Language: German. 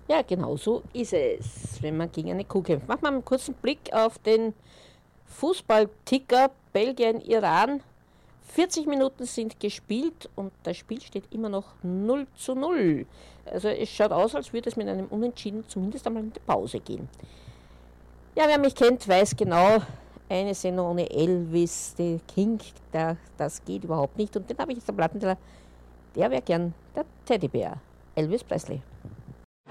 Ja, genau so ist es, wenn man gegen eine Kuh kämpft. Machen wir einen kurzen Blick auf den Fußballticker Belgien-Iran. 40 Minuten sind gespielt und das Spiel steht immer noch 0:0. Also es schaut aus, als würde es mit einem Unentschieden zumindest einmal in die Pause gehen. Ja, wer mich kennt, weiß genau, eine Sendung ohne Elvis, der King, das geht überhaupt nicht. Und den habe ich jetzt am Plattenteller, der wäre gern der Teddybär, Elvis Presley.